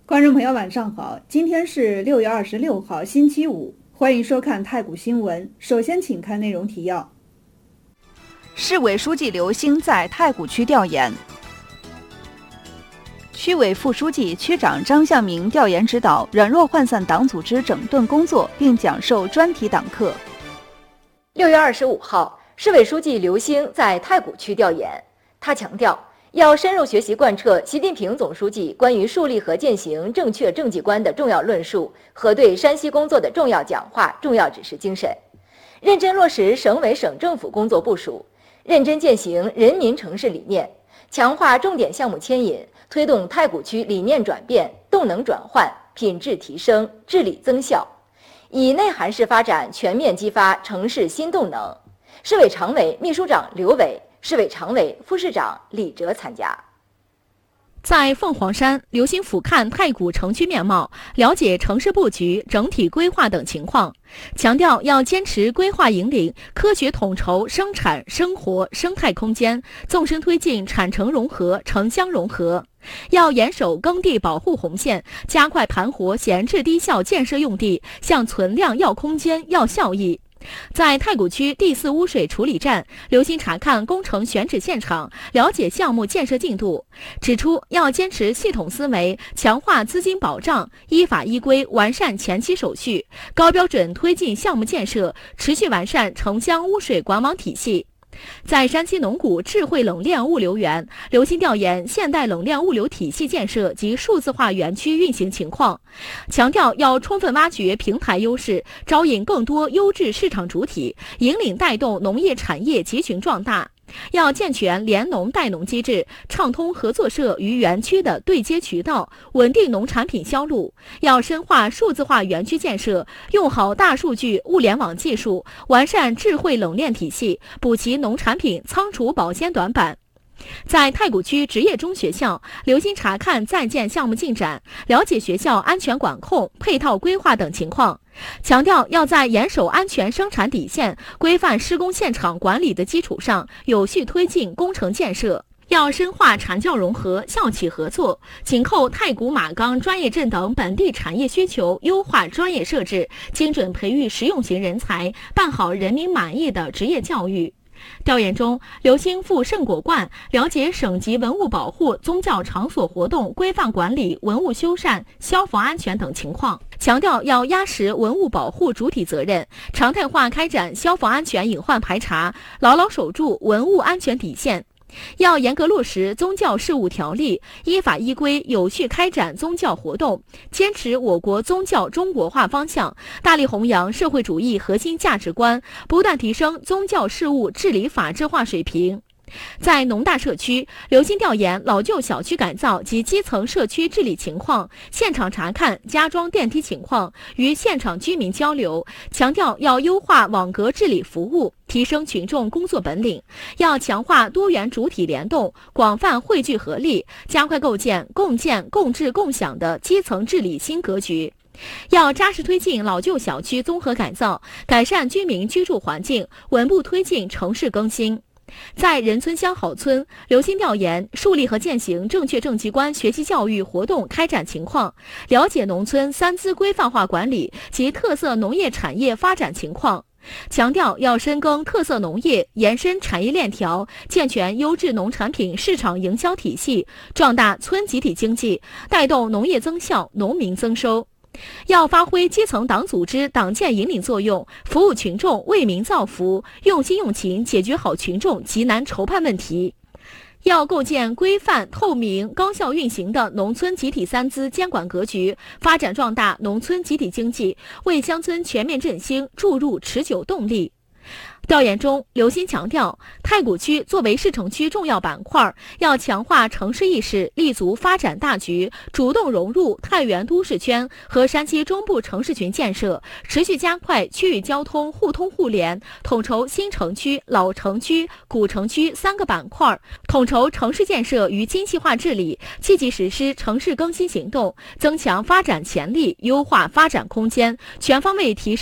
观众朋友晚上好，今天是6月26号星期五，欢迎收看太谷新闻。首先请看内容提要。 市委书记刘星在太谷区调研，区委副书记、区长张向明调研指导软弱涣散党组织整顿工作，并讲授专题党课。 6月25号，市委书记刘星在太谷区调研，他强调要深入学习贯彻习近平总书记关于树立和践行正确政绩观的重要论述和对山西工作的重要讲话、重要指示精神，认真落实省委省政府工作部署，认真践行人民城市理念，强化重点项目牵引，推动太谷区理念转变、动能转换、品质提升、治理增效，以内涵式发展全面激发城市新动能。市委常委、秘书长刘伟、市委常委、副市长李哲参加。 在凤凰山，刘星俯瞰太谷城区面貌，了解城市布局、整体规划等情况，强调要坚持规划引领、科学统筹生产、生活、生态空间，纵深推进产城融合、城乡融合。要严守耕地保护红线，加快盘活闲置低效建设用地，向存量要空间、要效益。在太谷区第4污水处理站，刘星查看工程选址现场，了解项目建设进度，指出要坚持系统思维，强化资金保障，依法依规完善前期手续，高标准推进项目建设，持续完善城乡污水管网体系。在山西农谷智慧冷链物流园，刘星调研现代冷链物流体系建设及数字化园区运行情况，强调要充分挖掘平台优势，招引更多优质市场主体，引领带动农业产业集群壮大。要健全联农带农机制，畅通合作社与园区的对接渠道，稳定农产品销路。要深化数字化园区建设，用好大数据、物联网技术，完善智慧冷链体系，补齐农产品仓储保鲜短板。在太谷区职业中学校，刘星查看在建项目进展，了解学校安全管控、配套规划等情况，强调要在严守安全生产底线、规范施工现场管理的基础上，有序推进工程建设。要深化产教融合、校企合作，紧扣太谷、马钢专业镇等本地产业需求，优化专业设置，精准培育实用型人才，办好人民满意的职业教育。调研中，刘星赴圣果观，了解省级文物保护、宗教场所活动规范管理、文物修缮、消防安全等情况，强调要压实文物保护主体责任，常态化开展消防安全隐患排查，牢牢守住文物安全底线。要严格落实宗教事务条例，依法依规有序开展宗教活动，坚持我国宗教中国化方向，大力弘扬社会主义核心价值观，不断提升宗教事务治理法治化水平。在农大社区，刘星调研老旧小区改造及基层社区治理情况，现场查看加装电梯情况，与现场居民交流，强调要优化网格治理服务，提升群众工作本领，要强化多元主体联动，广泛汇聚合力，加快构建共建共治共享的基层治理新格局。要扎实推进老旧小区综合改造，改善居民居住环境，稳步推进城市更新。在人村乡好村，刘星调研树立和践行正确政绩观学习教育活动开展情况，了解农村3资规范化管理及特色农业产业发展情况，强调要深耕特色农业，延伸产业链条，健全优质农产品市场营销体系，壮大村集体经济，带动农业增效、农民增收。要发挥基层党组织党建引领作用，服务群众，为民造福，用心用情解决好群众急难愁盼问题。要构建规范、透明、高效运行的农村集体3资监管格局，发展壮大农村集体经济，为乡村全面振兴注入持久动力。调研中，刘星强调，太谷区作为市城区重要板块，要强化城市意识，立足发展大局，主动融入太原都市圈和山西中部城市群建设，持续加快区域交通互通互联，统筹新城区、老城区、古城区3个板块，统筹城市建设与精细化治理，积极实施城市更新行动，增强发展潜力，优化发展空间，全方位提升